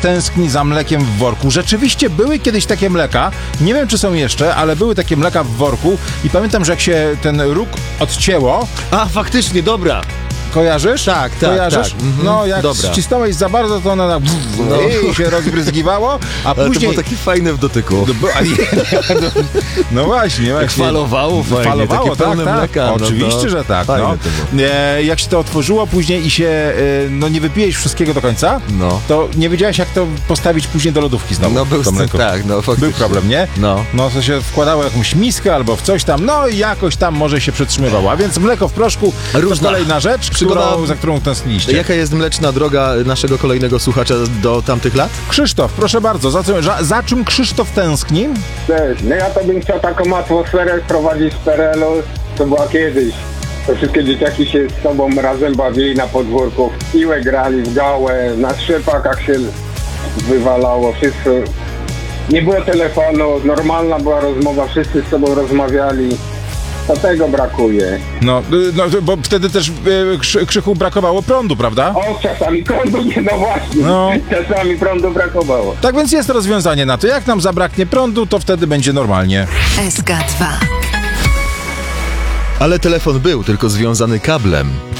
tęskni za mlekiem w worku. Rzeczywiście były kiedyś takie mleka, nie wiem czy są jeszcze, ale były takie mleka w worku i pamiętam, że jak się ten róg odcięło... A, faktycznie, dobra. Kojarzysz? Tak. Kojarzysz? Mhm. No, jak ścisnąłeś za bardzo, to ona tak i się rozbryzgiwało, a później... Ale to było takie fajne w dotyku. No właśnie. Falowało fajnie, Falowało, takie pełne mleka. Oczywiście, że tak. No. Jak się to otworzyło później i się nie wypijesz wszystkiego do końca, to nie wiedziałeś, jak to postawić później do lodówki znowu. No był faktycznie. Był problem, nie? No to się wkładało jakąś miskę albo w coś tam, no i jakoś tam może się przetrzymywało. A więc mleko w proszku to kolejna rzecz, za którą tęskniliście. Jaka jest mleczna droga naszego kolejnego słuchacza do tamtych lat? Krzysztof, proszę bardzo, za czym Krzysztof tęskni? Cześć, no ja to bym chciał taką atmosferę wprowadzić z PRL-u, to była kiedyś. To wszystkie dzieciaki się z sobą razem bawili na podwórku, w piłę grali, w gałę, na trzepakach się wywalało, wszystko. Nie było telefonu, normalna była rozmowa, wszyscy z sobą rozmawiali. To tego brakuje. No bo wtedy też Krzychu brakowało prądu, prawda? O, czasami prądu nie, no właśnie. Czasami prądu brakowało. Tak więc jest rozwiązanie na to. Jak nam zabraknie prądu, to wtedy będzie normalnie. SK2. Ale telefon był tylko związany kablem.